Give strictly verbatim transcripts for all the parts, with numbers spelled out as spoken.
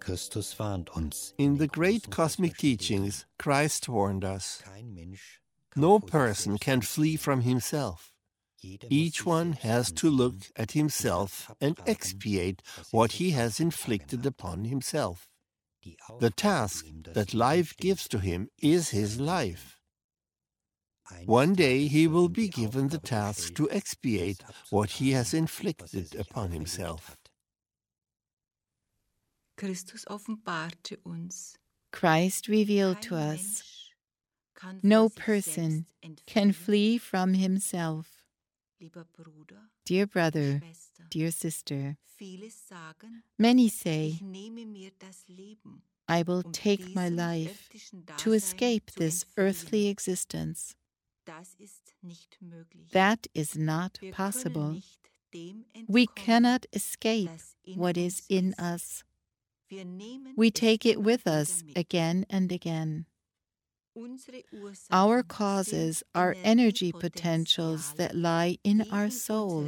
Christus warnt uns. In the great cosmic teachings, Christ warned us, no person can flee from himself. Each one has to look at himself and expiate what he has inflicted upon himself. The task that life gives to him is his life. One day he will be given the task to expiate what he has inflicted upon himself. Christus offenbarte uns. Christ revealed to us, no person can flee from himself. Dear brother, dear sister, many say, I will take my life to escape this earthly existence. That is not possible. We cannot escape what is in us. We take it with us again and again. Our causes are energy potentials that lie in our soul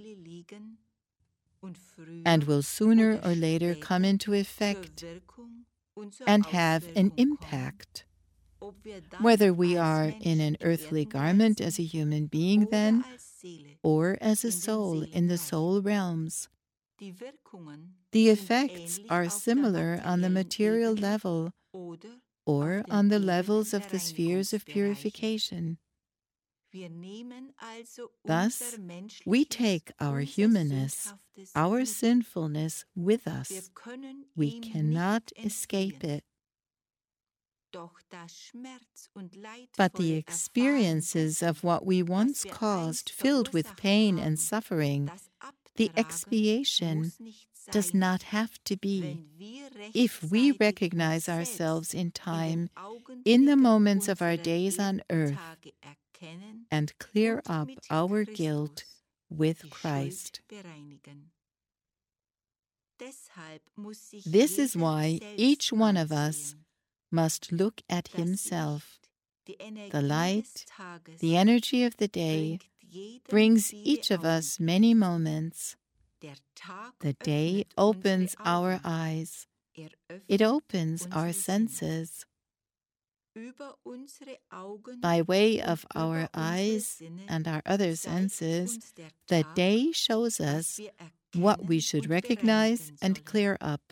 and will sooner or later come into effect and have an impact. Whether we are in an earthly garment as a human being then, or as a soul in the soul realms, the effects are similar on the material level or on the levels of the spheres of purification. Thus, we take our humanness, our sinfulness with us. We cannot escape it. But the experiences of what we once caused, filled with pain and suffering, the expiation does not have to be. If we recognize ourselves in time, in the moments of our days on earth, and clear up our guilt with Christ. This is why each one of us must look at himself. The light, the energy of the day, brings each of us many moments. The day opens our eyes. It opens our senses. By way of our eyes and our other senses, the day shows us what we should recognize and clear up.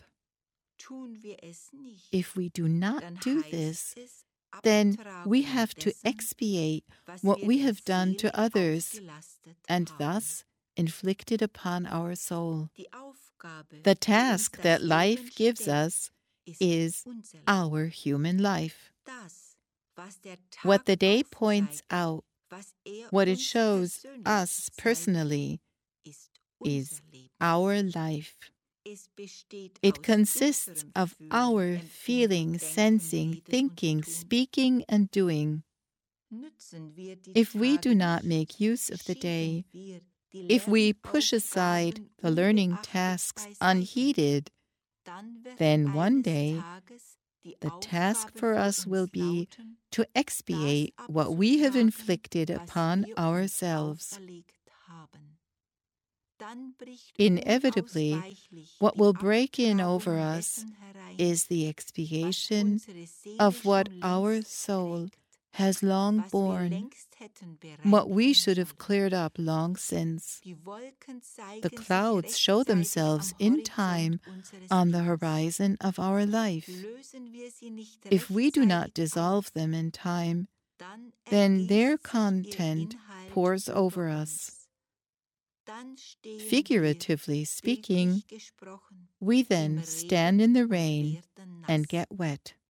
If we do not do this, then we have to expiate what we have done to others and thus inflicted upon our soul. The task that life gives us is our human life. What the day points out, what it shows us personally, is our life. It consists of our feeling, sensing, thinking, speaking, and doing. If we do not make use of the day, if we push aside the learning tasks unheeded, then one day the task for us will be to expiate what we have inflicted upon ourselves. Inevitably, what will break in over us is the expiation of what our soul has long borne, what we should have cleared up long since. The clouds show themselves in time on the horizon of our life. If we do not dissolve them in time, then their content pours over us. Figuratively speaking, we then stand in the rain and get wet.